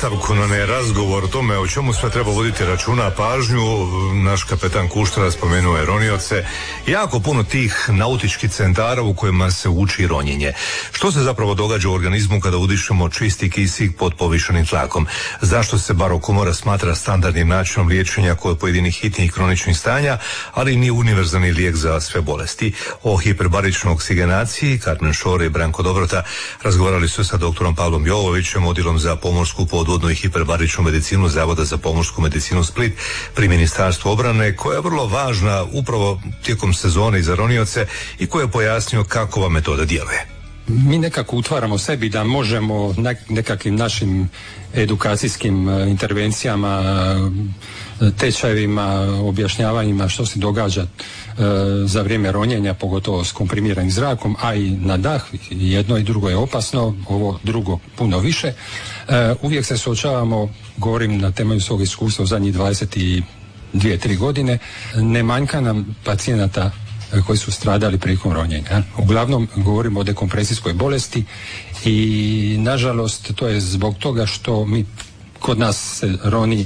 nastavku na onaj razgovor o tome o čemu sve treba voditi računa, pažnju, naš kapetan Kuštara spomenuo je ronioce, jako puno tih nautičkih centara u kojima se uči ronjenje. Što se zapravo događa u organizmu kada udišemo čisti kisik pod povišenim tlakom? Zašto se barokomora smatra standardnim načinom liječenja kod pojedinih hitnih kroničnih stanja, ali nije univerzalni lijek za sve bolesti? O hiperbaričnoj oksigenaciji Karmen Šore i Branko Dobrota razgovarali su sa doktorom Pavlom Jovovićem, odjelom za pomorsku, podvodnu i hiperbaričnu medicinu Zavoda za pomorsku medicinu Split pri Ministarstvu obrane, koja je vrlo važna upravo tijekom sezone i za ronioce i koja je pojasnio kako ova metoda djeluje. Mi nekako utvaramo sebi da možemo nekakvim našim edukacijskim intervencijama, tečajevima, objašnjavanjima što se događa za vrijeme ronjenja, pogotovo s komprimiranim zrakom, a i na dah. Jedno i drugo je opasno, ovo drugo puno više. Uvijek se suočavamo, govorim na temelju svog iskustva u zadnjih 22-3 godine, ne manjka nam pacijenata koji su stradali prilikom ronjenja. Uglavnom govorimo o dekompresijskoj bolesti i nažalost to je zbog toga što kod nas se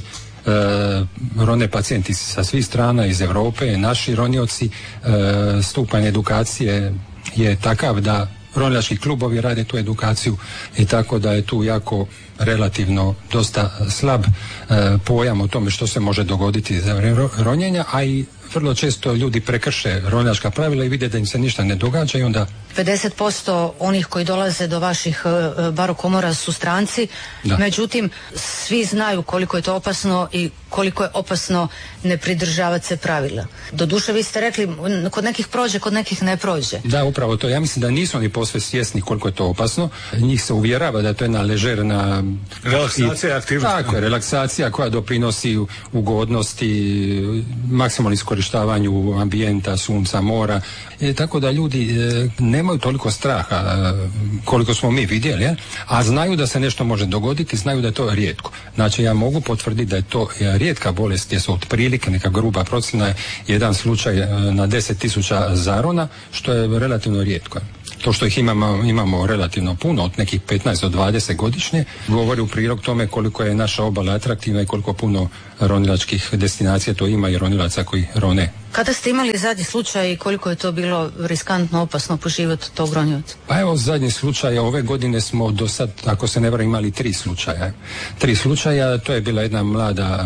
rone pacijenti sa svih strana iz Europe, naši ronioci, stupanj edukacije je takav da ronilački klubovi rade tu edukaciju i tako da je tu jako relativno dosta slab pojam o tome što se može dogoditi za vrijeme ronjenja, a i vrlo često ljudi prekrše ronilačka pravila i vide da im se ništa ne događa i onda 50% onih koji dolaze do vaših barokomora su stranci, međutim svi znaju koliko je to opasno i koliko je opasno ne pridržavati se pravila. Doduše vi ste rekli kod nekih prođe, kod nekih ne prođe. Da, upravo to. Ja mislim da nisu oni posve svjesni koliko je to opasno. Njih se uvjerava da je to jedna ležerna relaksacija, aktivnost. Tako je, relaksacija koja doprinosi ugodnosti, maksimalno iskorištavanju ambijenta, sunca, mora. Tako da ljudi nemaju toliko straha koliko smo mi vidjeli, a znaju da se nešto može dogoditi, znaju da je to rijetko. Znači ja mogu potvrditi da je to rijetka bolest, jer su otprilike neka gruba procjena jedan slučaj na 10.000 zarona, što je relativno rijetko. To što ih imamo relativno puno, od nekih 15 do 20 godišnje, govori u prilog tome koliko je naša obala atraktivna i koliko puno ronilačkih destinacija to ima i ronilaca koji rone. Kada ste imali zadnji slučaj i koliko je to bilo riskantno, opasno po život tog ronioca? Pa evo, zadnji slučaj, ove godine smo do sad, ako se ne varam, imali 3 slučaja. 3 slučaja, to je bila jedna mlada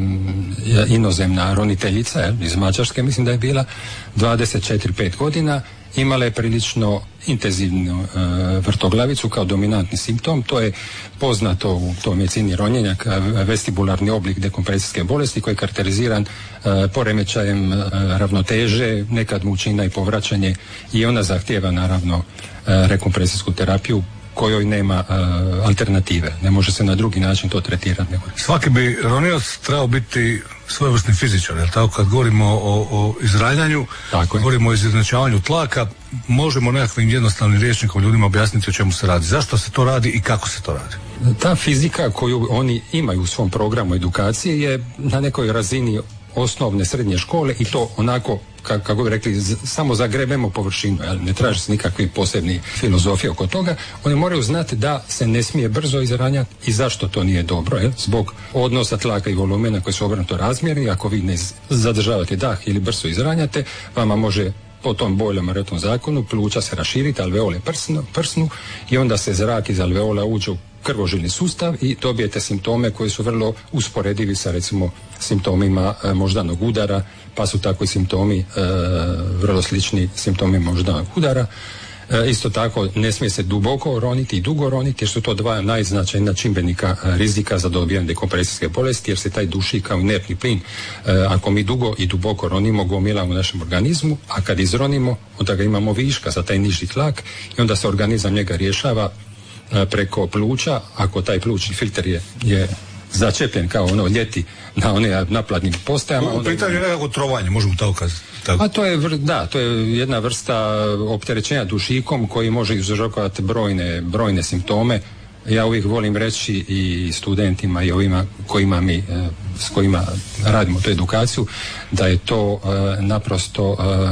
inozemna roniteljica iz Mađarske, mislim da je bila 24-5 godina. Imala je prilično intenzivnu vrtoglavicu kao dominantni simptom. To je poznato u toj medicini ronjenja kao vestibularni oblik dekompresijske bolesti koji je karakteriziran poremećajem ravnoteže, nekad mučina i povraćanje, i ona zahtijeva naravno rekompresijsku terapiju kojoj nema alternative. Ne može se na drugi način to tretirati. Svaki bi ronioc trebao biti svojevrsni fizičar, jer tako kad govorimo o izranjanju, govorimo o izjednačavanju tlaka, možemo nekakvim jednostavnim rječnikom ljudima objasniti o čemu se radi, zašto se to radi i kako se to radi. Ta fizika koju oni imaju u svom programu edukacije je na nekoj razini osnovne, srednje škole i to onako, kako bi rekli, samo zagrebemo površinu, ne traži se nikakvi posebni filozofije oko toga. Oni moraju znati da se ne smije brzo izranjati i zašto to nije dobro, zbog odnosa tlaka i volumena koji su obrnuto razmjerni. Ako vi ne zadržavate dah ili brzo izranjate, vama može po tom Boyle-Moreton zakonu pluća se raširiti, alveole prsnu i onda se zrak iz alveola uđe u krvožilni sustav i dobijete simptome koji su vrlo usporedivi sa recimo simptomima moždanog udara, pa su tako i simptomi vrlo slični simptomima moždanog udara. Isto tako ne smije se duboko roniti i dugo roniti, jer su to dva najznačajnija čimbenika rizika za dobijanje dekompresijske bolesti, jer se taj duši kao inertni plin. Ako mi dugo i duboko ronimo, gomila u našem organizmu, a kad izronimo, onda ga imamo viška za taj niži tlak i onda se organizam njega rješava preko pluća. Ako taj plućni filter je začepljen kao ono ljeti na one naplatnim postajama. U pitanju je nekako trovanje, možemo tako kazati. A to je jedna vrsta opterećenja dušikom koji može uzrokovati brojne simptome, ja uvijek volim reći i studentima i ovima s kojima radimo tu edukaciju, da je to naprosto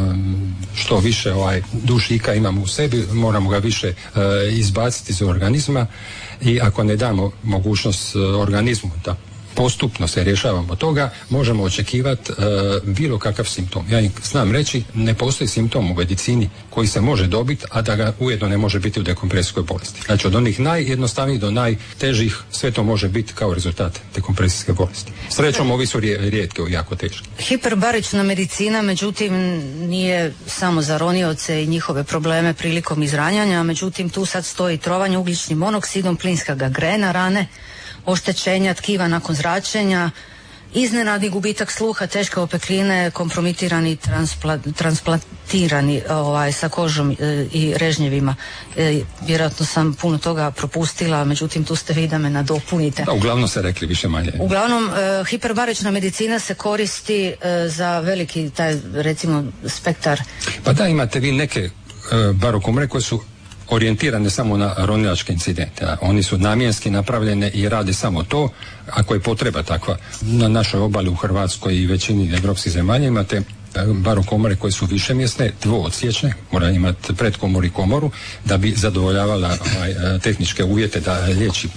što više dušika imamo u sebi, moramo ga više izbaciti iz organizma, i ako ne damo mogućnost organizmu da postupno se rješavamo toga, možemo očekivati bilo kakav simptom. Ja znam reći, ne postoji simptom u medicini koji se može dobiti, a da ga ujedno ne može biti u dekompresijskoj bolesti. Znači od onih najjednostavnijih do najtežih, sve to može biti kao rezultat dekompresijske bolesti. Srećom, ovi su rijetki, jako teški. Hiperbarična medicina, međutim, nije samo za ronioce i njihove probleme prilikom izranjanja, međutim tu sad stoji trovanje ugljičnim monoksidom, plinska gangrena rane, oštećenja tkiva nakon zračenja, iznenadni gubitak sluha, teške opekline, kompromitirani transplantirani sa kožom i režnjevima. Vjerojatno sam puno toga propustila, međutim tu ste vi da me nadopunite. Da, uglavnom se rekli više manje. Uglavnom, hiperbarična medicina se koristi za veliki taj, recimo, spektar. Pa da, imate vi neke barokomore koje su orijentirane samo na ronilačke incidente. Oni su namjenski napravljene i rade samo to, ako je potreba takva. Na našoj obali u Hrvatskoj i većini evropskih zemalja imate barokomore koje su višemjesne, dvoodsječne, mora imati predkomoru i komoru da bi zadovoljavala tehničke uvjete da liječi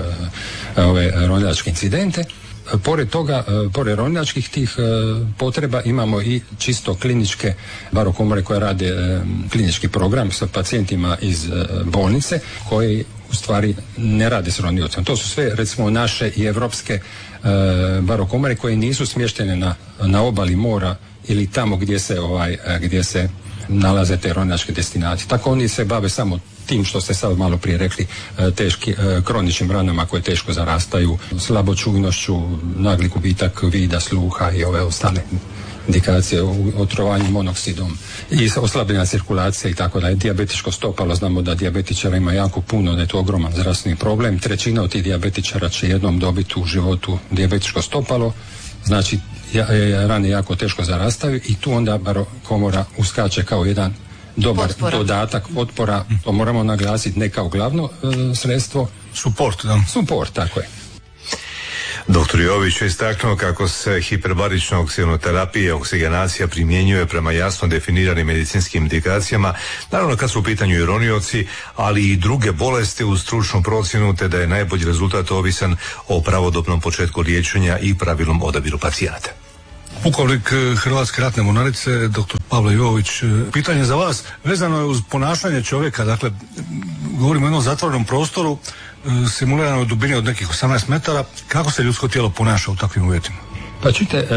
ove ronilačke incidente. Pored toga, pored ronilačkih tih potreba, imamo i čisto kliničke barokomore koje rade klinički program sa pacijentima iz bolnice koji u stvari ne rade s roniocem. To su sve, recimo, naše i evropske barokomore koje nisu smještene na obali mora ili tamo gdje se nalaze te ronilačke destinacije. Tako oni se bave samo tim što ste sad malo prije rekli, teški kroničnim ranama koje teško zarastaju, slabočujnošću, nagli gubitak vida, sluha i ove ostale indikacije o otrovanju monoksidom i oslabljena cirkulacija i tako da je dijabetičko stopalo. Znamo da dijabetičara ima jako puno, da je to ogroman zdravstveni problem. 1/3 od tih dijabetičara će jednom dobiti u životu dijabetičko stopalo, znači rane jako teško zarastaju i tu onda barokomora uskače kao jedan dobar dodatak, potpora, to moramo naglasiti, ne kao glavno sredstvo. Support, tako je. Dr. Jović je istaknuo kako se hiperbarična oksigenoterapija i oksigenacija primjenjuje prema jasno definiranim medicinskim indikacijama, naravno kad su u pitanju i ronioci, ali i druge bolesti uz stručnu procjenu, te da je najbolji rezultat ovisan o pravodobnom početku liječenja i pravilnom odabiru pacijenata. Pukovnik Hrvatske ratne mornarice, dr. Pavle Jović, pitanje za vas vezano je uz ponašanje čovjeka. Dakle, govorimo o jednom zatvorenom prostoru, simuliranoj dubini od nekih 18 metara. Kako se ljudsko tijelo ponaša u takvim uvjetima? Pa čujte,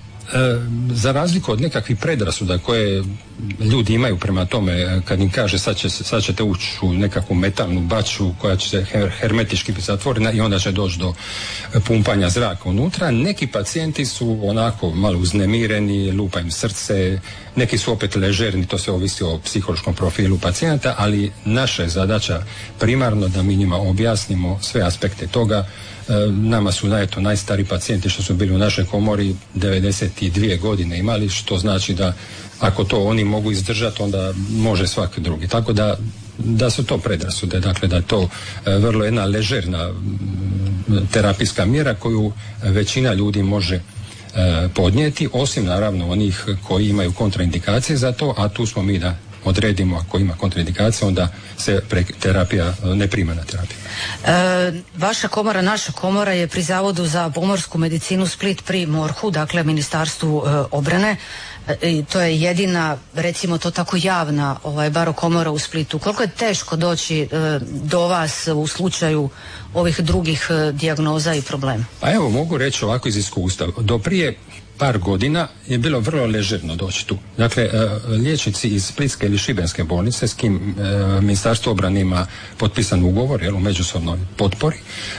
za razliku od nekakvih predrasuda koje ljudi imaju prema tome, kad im kaže sad ćete ući u nekakvu metalnu baču koja će se hermetički biti zatvorena i onda će doći do pumpanja zraka unutra, neki pacijenti su onako malo uznemireni, lupa im srce, neki su opet ležerni, to se ovisi o psihološkom profilu pacijenta, ali naša je zadaća primarno da mi njima objasnimo sve aspekte toga. Nama su najstariji pacijenti što su bili u našoj komori 92 godine imali, što znači da ako to oni mogu izdržati, onda može svaki drugi. Tako da su to predrasude, dakle da je to vrlo jedna ležerna terapijska mjera koju većina ljudi može podnijeti, osim naravno onih koji imaju kontraindikacije za to, a tu smo mi da odredimo ako ima kontraindikacije, onda se terapija, neprimana terapija. Vaša komora, naša komora je pri Zavodu za pomorsku medicinu Split pri MORH-u, dakle Ministarstvu obrane. I to je jedina, recimo to tako, javna barokomora u Splitu. Koliko je teško doći do vas u slučaju ovih drugih dijagnoza i problema? Pa evo, mogu reći ovako iz iskustva. Do prije par godina je bilo vrlo ležerno doći tu. Dakle, liječnici iz Splitske ili Šibenske bolnice s kim Ministarstvo obrane ima potpisan ugovor u međusobnoj potpori,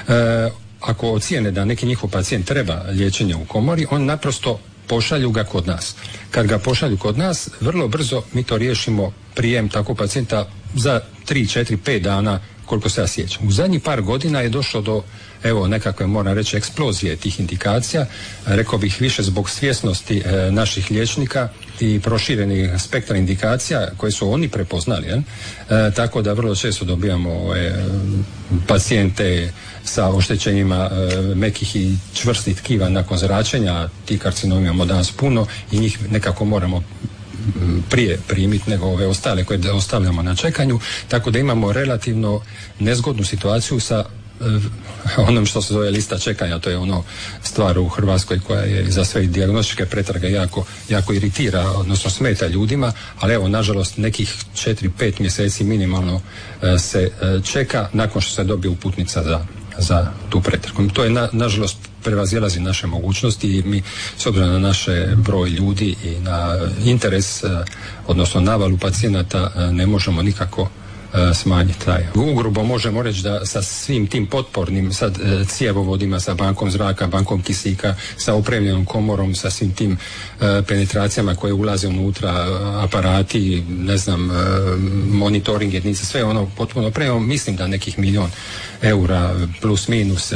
ako ocijene da neki njihov pacijent treba liječenje u komori, on naprosto pošalju ga kod nas. Kad ga pošalju kod nas, vrlo brzo mi to riješimo, prijem takvog pacijenta za 3, 4, 5 dana koliko se ja sjećam. U zadnjih par godina je došlo do, evo, nekakve, moram reći, eksplozije tih indikacija, rekao bih više zbog svjesnosti naših liječnika i proširenih spektra indikacija koje su oni prepoznali, tako da vrlo često dobijamo pacijente sa oštećenjima mekih i čvrstih tkiva nakon zračenja. Ti karcinomi imamo danas puno i njih nekako moramo prije primiti nego ove ostale koje ostavljamo na čekanju, tako da imamo relativno nezgodnu situaciju sa onom što se zove lista čekanja. To je ono stvar u Hrvatskoj koja je za sve dijagnostičke pretrage jako iritira, odnosno smeta ljudima, ali evo, nažalost, nekih 4-5 mjeseci minimalno se čeka nakon što se dobije uputnica za tu pretragu. To je nažalost prevazilazi naše mogućnosti i mi, s obzirom na naše broj ljudi i na interes, odnosno navalu pacijenata, ne možemo nikako smanjiti taj. Ugrubo možemo reći da sa svim tim potpornim sad cijevovodima, sa bankom zraka, bankom kisika, sa opremljenom komorom, sa svim tim penetracijama koje ulaze unutra, aparati, ne znam, monitoring jedinice, sve ono potpuno opremljeno, mislim da nekih 1 milijun eura plus minus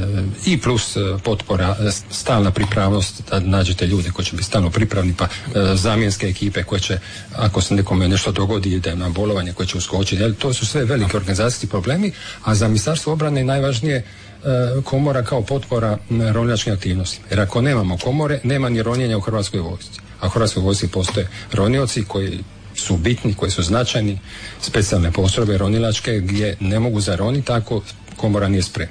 i plus potpora, stalna pripravnost da nađete ljude koji će biti stalno pripravni, pa zamjenske ekipe koje će, ako se nekome nešto dogodi, ide na bolovanje, koje će uskočiti. To su sve veliki organizacijski problemi, a za Ministarstvo obrane je najvažnije komora kao potpora ronilačkim aktivnostima. Jer ako nemamo komore, nema ni ronjenja u Hrvatskoj vojsci. A u Hrvatskoj vojsci postoje ronioci koji su bitni, koji su značajni, specijalne postrojbe ronilačke gdje ne mogu zaroniti ako komora nije spremna.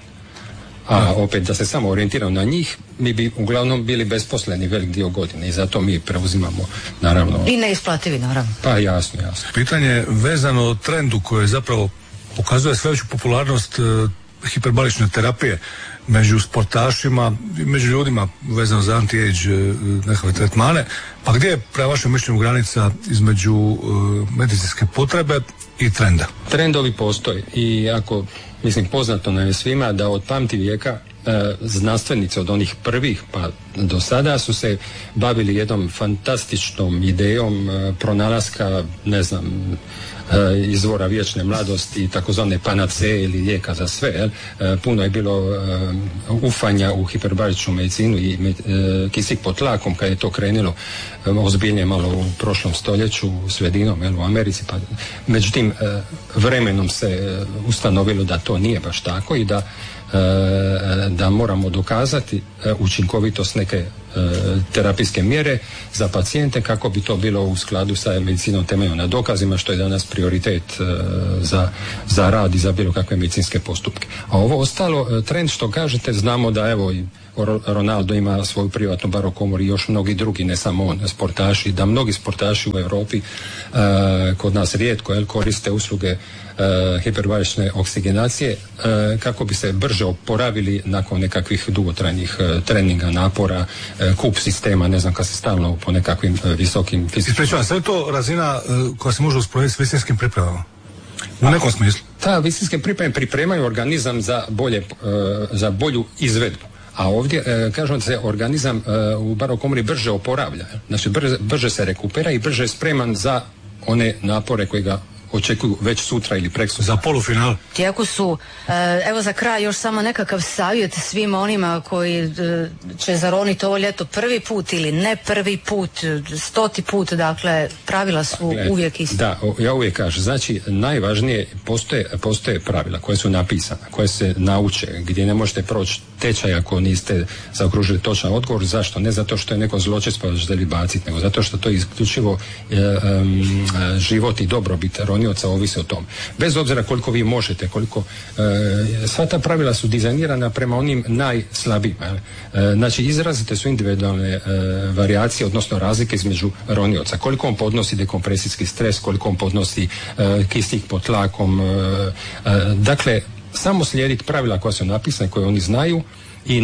A opet da se samo orijentiramo na njih, mi bi uglavnom bili besposleni velik dio godine i zato mi preuzimamo, naravno. I neisplativi, naravno. Pa jasno. Pitanje vezano o trendu koje zapravo pokazuje sve veću popularnost hiperbarične terapije među sportašima i među ljudima vezano za anti-age nekakve tretmane. Pa gdje je prema vašem mišljenju granica između medicinske potrebe i trenda? Trendovi postoje i ako, mislim, poznato nam je svima da od pamti vijeka znanstvenici od onih prvih pa do sada su se bavili jednom fantastičnom idejom pronalaska, ne znam, izvora vječne mladosti i takozvane panaceje ili lijeka za sve. Puno je bilo ufanja u hiperbaričnu medicinu i kisik pod tlakom kad je to krenulo ozbiljnije malo u prošlom stoljeću sredinom u Americi. Pa, međutim, vremenom se ustanovilo da to nije baš tako i da moramo dokazati učinkovitost neke terapijske mjere za pacijente kako bi to bilo u skladu sa medicinom temeljeno na dokazima, što je danas prioritet za rad i za bilo kakve medicinske postupke. A ovo ostalo, trend što kažete, znamo da evo i Ronaldo ima svoju privatnu barokomoru i još mnogi drugi, ne samo on, sportaši, da mnogi sportaši u Europi kod nas rijetko koriste usluge hiperbarične oksigenacije kako bi se brže oporavili nakon nekakvih dugotrajnih treninga, napora, kup sistema, ne znam, kad se stalno po nekakvim visokim fizičkim... Ispričavam, sve je to razina koja se može usporediti s visinskim pripremama? U nekom smislu? Ta visinske pripreme pripremaju organizam za bolju izvedbu. A ovdje kažem da se organizam u barokomori brže oporavlja. Znači brže se rekupera i brže je spreman za one napore koje ga očekuju već sutra ili preksutra. Za polufinal. Iako su, evo za kraj još samo nekakav savjet svima onima koji će zaroniti ovo ljeto prvi put ili ne prvi put, 100. put, dakle pravila su uvijek iste. Da, ja uvijek kažem, znači najvažnije, postoje pravila koje su napisane, koje se nauče, gdje ne možete proći tečaj ako niste zaokružili točan odgovor. Zašto? Ne zato što je neko zločest pa želi baciti, nego zato što to je isključivo život i dobrobit ronioca ovisi o tom. Bez obzira koliko vi možete, koliko sva ta pravila su dizajnirana prema onim najslabijima. Znači izrazite su individualne varijacije, odnosno razlike između ronioca. Koliko on podnosi dekompresijski stres, koliko on podnosi kisik pod tlakom. Dakle, samo slijediti pravila koja su napisane, koje oni znaju i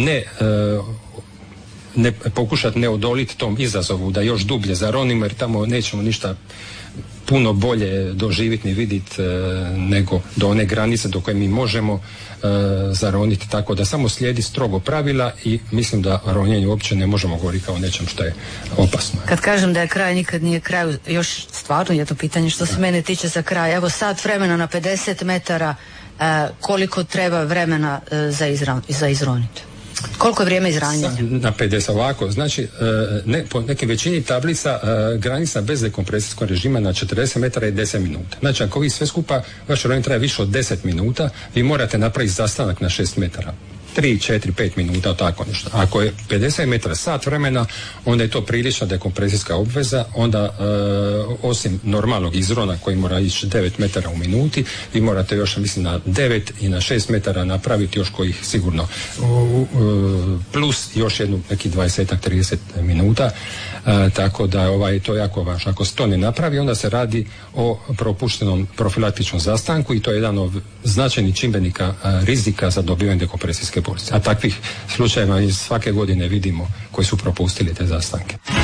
ne pokušati ne odoliti tom izazovu da još dublje zaronimo, jer tamo nećemo ništa puno bolje doživjeti ni vidjeti nego do one granice do koje mi možemo zaroniti, tako da samo slijedi strogo pravila i mislim da ronjenju uopće ne možemo govoriti kao nečem što je opasno. Kad kažem da je kraj, nikad nije kraj. Još stvarno jedno pitanje što se mene tiče za kraj. Evo sat vremena na 50 metara koliko treba vremena za izroniti? Koliko je vrijeme izranjanja? Na 50 ovako, znači po nekim većini tablica granica bez dekompresijskog režima na 40 metara je 10 minuta. Znači ako vi sve skupa, vaš ronjenje traje više od 10 minuta, vi morate napraviti zastanak na 6 metara. 3, 4, 5 minuta, tako nešto. Ako je 50 metara sat vremena, onda je to prilična dekompresijska obveza, onda osim normalnog izrona koji mora ići 9 metara u minuti, vi morate još, mislim, na 9 i na 6 metara napraviti još kojih sigurno plus još jednu nekih 20-30 minuta, tako da to je jako važno. Ako se to ne napravi, onda se radi o propuštenom profilaktičnom zastanku i to je jedan od značajnih čimbenika rizika za dobivanje dekompresijske bolesti. A takvih slučajeva iz svake godine vidimo koji su propustili te zastanke.